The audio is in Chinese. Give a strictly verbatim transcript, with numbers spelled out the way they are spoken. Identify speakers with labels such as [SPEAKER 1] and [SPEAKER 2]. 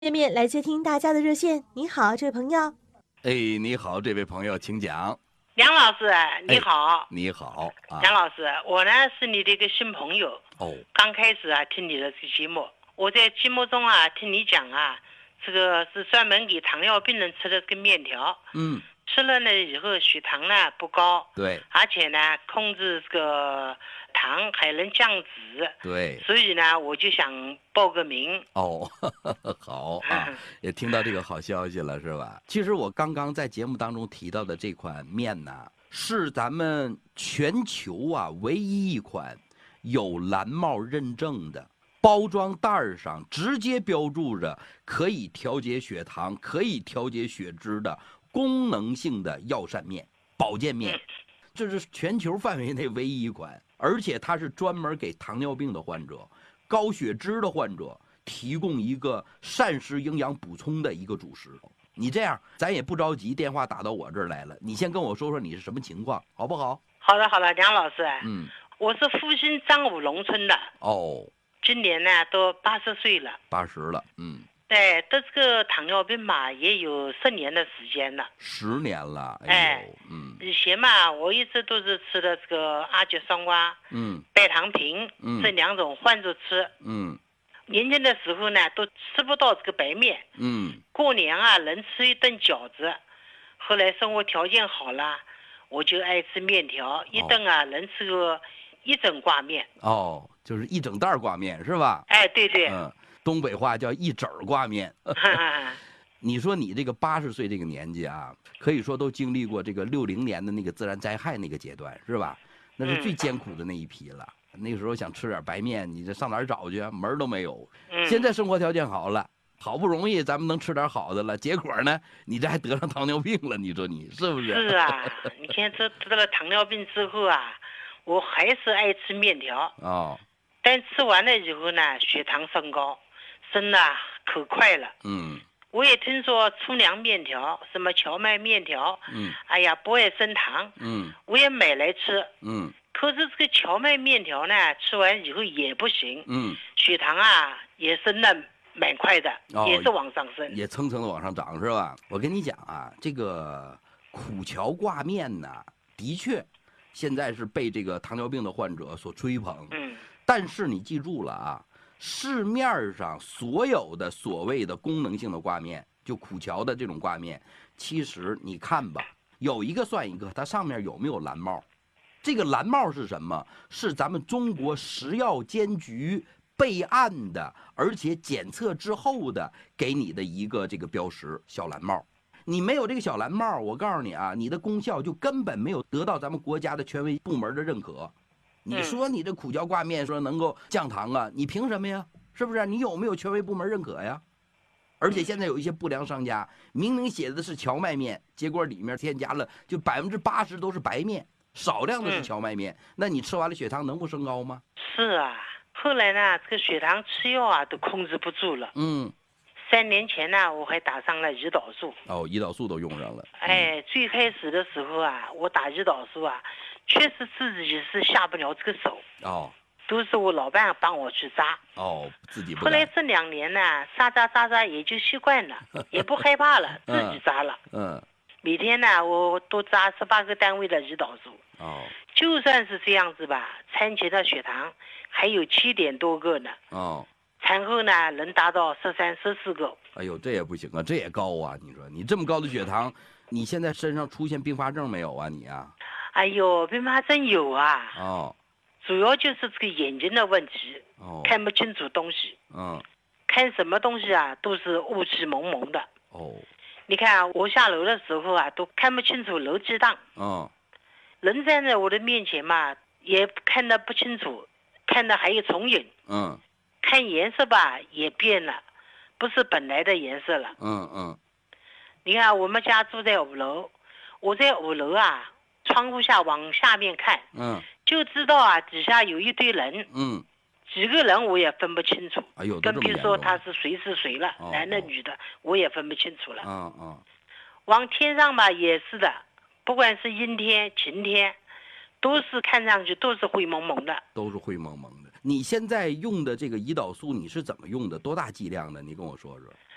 [SPEAKER 1] 面面来接听大家的热线。你好，这位朋友。
[SPEAKER 2] 哎，你好，这位朋友，请讲。
[SPEAKER 3] 梁老师，你好。
[SPEAKER 2] 哎、你好啊，
[SPEAKER 3] 梁老师，我呢是你的一个新朋友。
[SPEAKER 2] 哦，
[SPEAKER 3] 刚开始啊听你的这个节目，我在节目中啊听你讲啊，这个是专门给糖尿病人吃的这个面条。
[SPEAKER 2] 嗯，
[SPEAKER 3] 吃了呢以后血糖呢不高，
[SPEAKER 2] 对，
[SPEAKER 3] 而且呢控制这个糖还能降脂，
[SPEAKER 2] 对，
[SPEAKER 3] 所以呢我就想报个名。
[SPEAKER 2] 哦，呵呵好啊，也听到这个好消息了是吧？其实我刚刚在节目当中提到的这款面呢，是咱们全球啊唯一一款有蓝帽认证的，包装袋上直接标注着可以调节血糖、可以调节血脂的功能性的药膳面、保健面，这是全球范围内唯一一款，而且它是专门给糖尿病的患者、高血脂的患者提供一个膳食营养补充的一个主食。你这样，咱也不着急，电话打到我这儿来了，你先跟我说说你是什么情况，好不好？
[SPEAKER 3] 好的，好的，梁老师。
[SPEAKER 2] 嗯，
[SPEAKER 3] 我是复兴张武农村的。
[SPEAKER 2] 哦，
[SPEAKER 3] 今年呢都八十岁了。
[SPEAKER 2] 八十了，嗯。
[SPEAKER 3] 对，得这个糖尿病嘛，也有十年的时间了。
[SPEAKER 2] 十年了，哎呦，
[SPEAKER 3] 哎
[SPEAKER 2] 嗯。
[SPEAKER 3] 以前嘛，我一直都是吃的这个阿胶双胍、
[SPEAKER 2] 嗯，
[SPEAKER 3] 白糖平，
[SPEAKER 2] 嗯，
[SPEAKER 3] 这两种换着吃。
[SPEAKER 2] 嗯。
[SPEAKER 3] 年轻的时候呢，都吃不到这个白面。
[SPEAKER 2] 嗯。
[SPEAKER 3] 过年啊，能吃一顿饺子。后来生活条件好了，我就爱吃面条，一顿啊、哦、能吃个一整挂面。
[SPEAKER 2] 哦，就是一整袋挂面是吧？
[SPEAKER 3] 哎，对对。
[SPEAKER 2] 嗯，东北话叫一整挂面。你说你这个八十岁这个年纪啊，可以说都经历过这个六零年的那个自然灾害那个阶段是吧？那是最艰苦的那一批了。嗯、那个时候想吃点白面，你这上哪儿找去？门儿都没有。
[SPEAKER 3] 嗯、
[SPEAKER 2] 现在生活条件好了。好不容易咱们能吃点好的了，结果呢，你这还得上糖尿病了，你说你是不是？
[SPEAKER 3] 是啊，你看这得了糖尿病之后啊，我还是爱吃面条。
[SPEAKER 2] 哦。
[SPEAKER 3] 但吃完了以后呢，血糖升高，升的可快了。
[SPEAKER 2] 嗯。
[SPEAKER 3] 我也听说粗粮面条，什么荞麦面条，
[SPEAKER 2] 嗯，
[SPEAKER 3] 哎呀，不爱升糖。
[SPEAKER 2] 嗯。
[SPEAKER 3] 我也买来吃。
[SPEAKER 2] 嗯。
[SPEAKER 3] 可是这个荞麦面条呢，吃完以后也不行。
[SPEAKER 2] 嗯。
[SPEAKER 3] 血糖啊，也升的。蛮快的，
[SPEAKER 2] 哦，
[SPEAKER 3] 也是往上升，
[SPEAKER 2] 也蹭蹭的往上涨是吧？我跟你讲啊，这个苦荞挂面呢，的确，现在是被这个糖尿病的患者所追捧。
[SPEAKER 3] 嗯，
[SPEAKER 2] 但是你记住了啊，市面上所有的所谓的功能性的挂面，就苦荞的这种挂面，其实你看吧，有一个算一个，它上面有没有蓝帽？这个蓝帽是什么？是咱们中国食药监局备案的，而且检测之后的给你的一个这个标识小蓝帽。你没有这个小蓝帽，我告诉你啊，你的功效就根本没有得到咱们国家的权威部门的认可。你说你这苦荞挂面说能够降糖啊，你凭什么呀？是不是？你有没有权威部门认可呀？而且现在有一些不良商家，明明写的是荞麦面，结果里面添加了就百分之八十都是白面，少量的是荞麦面，那你吃完了血糖能不升高吗？
[SPEAKER 3] 是啊。后来呢，这个血糖吃药啊都控制不住了。
[SPEAKER 2] 嗯，
[SPEAKER 3] 三年前呢，我还打上了胰岛素。
[SPEAKER 2] 哦，胰岛素都用上了。
[SPEAKER 3] 嗯、哎，最开始的时候啊，我打胰岛素啊，确实自己是下不了这个手。
[SPEAKER 2] 哦，
[SPEAKER 3] 都是我老伴帮我去扎。
[SPEAKER 2] 哦，自己不。
[SPEAKER 3] 后来这两年呢，扎扎扎扎也就习惯了，也不害怕了，自己扎了。
[SPEAKER 2] 嗯。嗯
[SPEAKER 3] 每天呢，我都扎十八个单位的胰岛素。
[SPEAKER 2] 哦。
[SPEAKER 3] 就算是这样子吧，产前的血糖还有七点多个呢。
[SPEAKER 2] 哦。
[SPEAKER 3] 产后呢，能达到十三、十四个。
[SPEAKER 2] 哎呦，这也不行啊，这也高啊！你说你这么高的血糖，你现在身上出现并发症没有啊？你啊？
[SPEAKER 3] 哎呦，并发症有啊。
[SPEAKER 2] 哦。
[SPEAKER 3] 主要就是这个眼睛的问题。
[SPEAKER 2] 哦。
[SPEAKER 3] 看不清楚东西。
[SPEAKER 2] 嗯。
[SPEAKER 3] 看什么东西啊，都是雾气蒙蒙的。
[SPEAKER 2] 哦。
[SPEAKER 3] 你看啊，我下楼的时候啊，都看不清楚楼梯档。
[SPEAKER 2] 嗯。
[SPEAKER 3] 人站在我的面前嘛，也看得不清楚，看得还有重影。
[SPEAKER 2] 嗯。
[SPEAKER 3] 看颜色吧，也变了，不是本来的颜色了。
[SPEAKER 2] 嗯嗯。
[SPEAKER 3] 你看我们家住在五楼，我在五楼啊，窗户下往下面看，
[SPEAKER 2] 嗯，
[SPEAKER 3] 就知道啊，底下有一堆人。
[SPEAKER 2] 嗯。
[SPEAKER 3] 几个人我也分不清楚。
[SPEAKER 2] 哎呦，
[SPEAKER 3] 更别说他是谁是谁了，
[SPEAKER 2] 哦、
[SPEAKER 3] 男的女的，我也分不清楚了。
[SPEAKER 2] 嗯嗯。
[SPEAKER 3] 往天上吧也是的，不管是阴天晴天，都是看上去都是灰蒙蒙的。
[SPEAKER 2] 都是灰蒙蒙的。你现在用的这个胰岛素你是怎么用的？多大剂量的？你跟我说说。